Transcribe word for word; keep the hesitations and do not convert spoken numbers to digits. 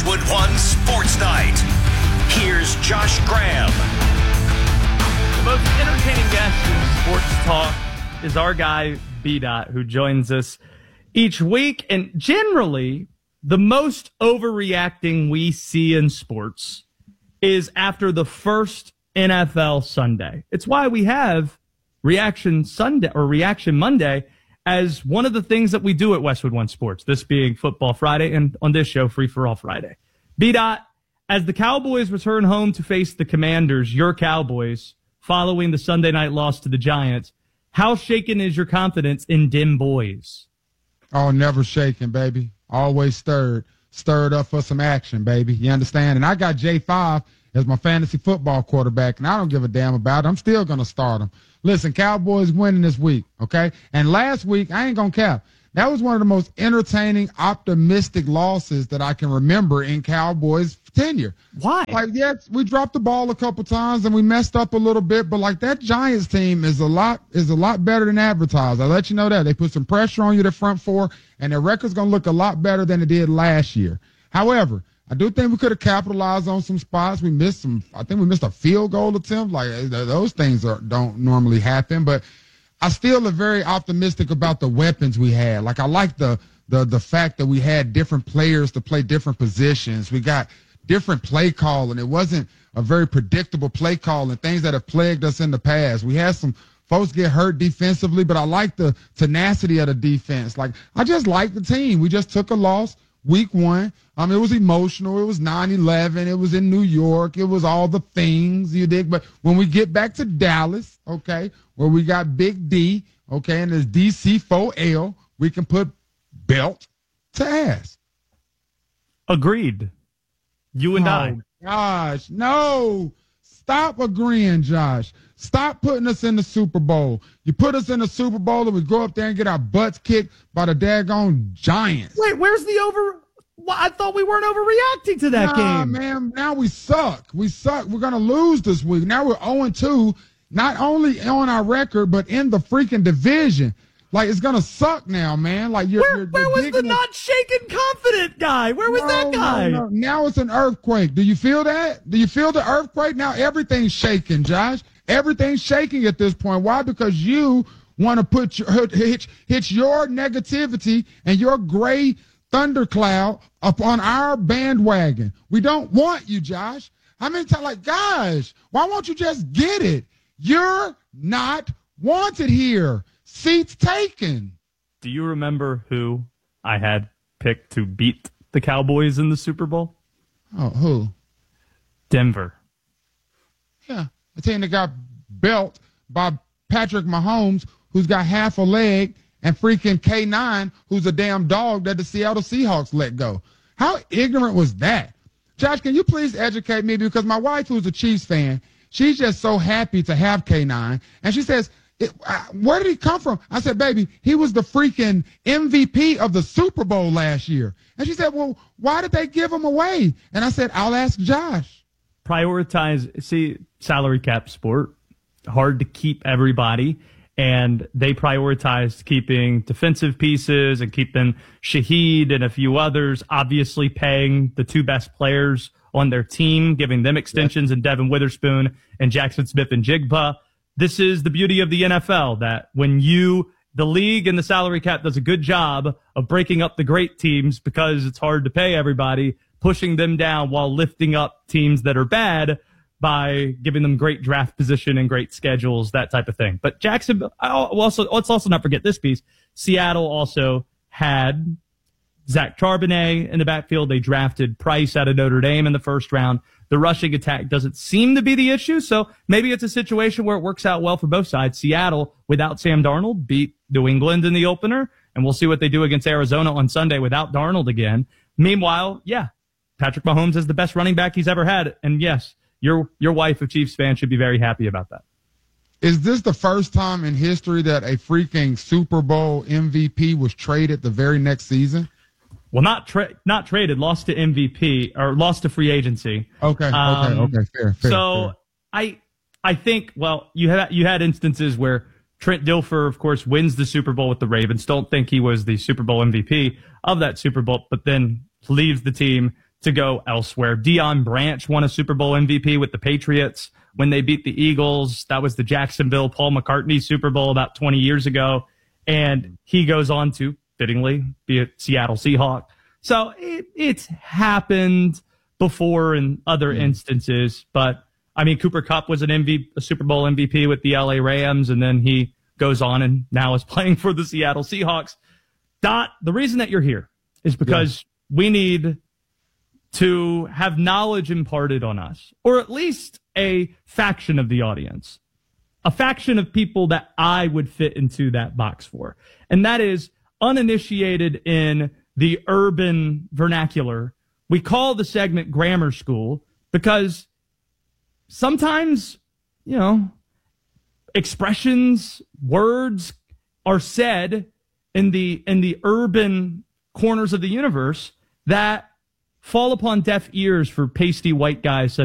Westwood One Sports Night. Here's Josh Graham. The most entertaining guest in sports talk is our guy, B-Dot, who joins us each week. And generally, the most overreacting we see in sports is after the first N F L Sunday. It's why we have Reaction Sunday or Reaction Monday as one of the things that we do at Westwood One Sports, this being Football Friday, and on this show, Free for All Friday. B-Dot, as the Cowboys return home to face the Commanders, your Cowboys, following the Sunday night loss to the Giants, how shaken is your confidence in Dim Boys? Oh, never shaken, baby. Always stirred. Stirred up for some action, baby. You understand? And I got J five as my fantasy football quarterback, and I don't give a damn about it. I'm still going to start him. Listen, Cowboys winning this week, okay? And last week, I ain't going to cap. That was one of the most entertaining, optimistic losses that I can remember in Cowboys tenure. Why? Like, yes, we dropped the ball a couple times and we messed up a little bit, but like that Giants team is a lot is a lot better than advertised. I'll let you know that. They put some pressure on you, the front four, and their record's going to look a lot better than it did last year. However, I do think we could have capitalized on some spots. We missed some. I think we missed a field goal attempt. Like those things are, don't normally happen, but I still am very optimistic about the weapons we had. Like I like the the the fact that we had different players to play different positions. We got different play calling. It wasn't a very predictable play call and things that have plagued us in the past. We had some folks get hurt defensively, but I like the tenacity of the defense. Like I just like the team. We just took a loss week one. Um, it was emotional. It was nine eleven. It was in New York. It was all the things, you dig? But when we get back to Dallas, okay, where we got Big D, okay, and there's D C four L, we can put belt to ass. Agreed. You and oh, I. Gosh, no. Stop agreeing, Josh. Stop putting us in the Super Bowl. You put us in the Super Bowl and we go up there and get our butts kicked by the daggone Giants. Wait, where's the over? Well, I thought we weren't overreacting to that nah, game. man, now we suck. We suck. We're going to lose this week. Now we're oh and two, not only on our record, but in the freaking division. Like, it's going to suck now, man. Like, you're, Where, you're, where you're was the us. not shaken confident guy? Where was no, that guy? No, no. Now it's an earthquake. Do you feel that? Do you feel the earthquake? Now everything's shaking, Josh. Everything's shaking at this point. Why? Because you want to put your, hitch, hitch your negativity and your gray thundercloud upon our bandwagon. We don't want you, Josh. I mean, like, gosh, why won't you just get it? You're not wanted here. Seats taken. Do you remember who I had picked to beat the Cowboys in the Super Bowl? Oh, who? Denver. Yeah, the team that got built by Patrick Mahomes, who's got half a leg, and freaking K nine, who's a damn dog that the Seattle Seahawks let go. How ignorant was that? Josh, can you please educate me? Because my wife, who's a Chiefs fan, she's just so happy to have K nine. And she says, it, uh, where did he come from? I said, baby, he was the freaking M V P of the Super Bowl last year. And she said, well, why did they give him away? And I said, I'll ask Josh. Prioritize, see, salary cap sport, hard to keep everybody. And they prioritized keeping defensive pieces and keeping Shaheed and a few others, obviously paying the two best players on their team, giving them extensions, yeah. and Devin Witherspoon and Jackson Smith-Njigba. This is the beauty of the N F L, that when you, the league and the salary cap does a good job of breaking up the great teams because it's hard to pay everybody, pushing them down while lifting up teams that are bad by giving them great draft position and great schedules, that type of thing. But Jacksonville, also, let's also not forget this piece. Seattle also had Zach Charbonnet in the backfield. They drafted Price out of Notre Dame in the first round. The rushing attack doesn't seem to be the issue, so maybe it's a situation where it works out well for both sides. Seattle, without Sam Darnold, beat New England in the opener, and we'll see what they do against Arizona on Sunday without Darnold again. Meanwhile, yeah, Patrick Mahomes is the best running back he's ever had, and yes, your your wife, a Chiefs fan, should be very happy about that. Is this the first time in history that a freaking Super Bowl M V P was traded the very next season? Well, not tra- not traded, lost to M V P or lost to free agency. Okay, um, okay, okay, fair, fair. So fair. I I think well, you had you had instances where Trent Dilfer, of course, wins the Super Bowl with the Ravens. Don't think he was the Super Bowl M V P of that Super Bowl, but then leaves the team to go elsewhere. Deion Branch won a Super Bowl M V P with the Patriots when they beat the Eagles. That was the Jacksonville Paul McCartney Super Bowl about twenty years ago. And he goes on to, fittingly, be a Seattle Seahawk. So it, it's happened before in other mm. instances. But, I mean, Cooper Kupp was an M V P, a Super Bowl M V P with the L A Rams, and then he goes on and now is playing for the Seattle Seahawks. Dot, the reason that you're here is because yeah. we need to have knowledge imparted on us, or at least a faction of the audience, a faction of people that I would fit into that box for. And that is uninitiated in the urban vernacular. We call the segment Grammar School because sometimes, you know, expressions, words are said in the in the urban corners of the universe that fall upon deaf ears for pasty white guys such